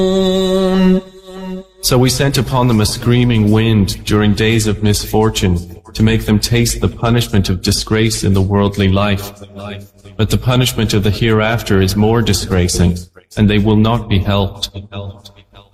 So we sent upon them a screaming wind during days of misfortune to make them taste the punishment of disgrace in the worldly life. But the punishment of the hereafter is more disgracing, and they will not be helped.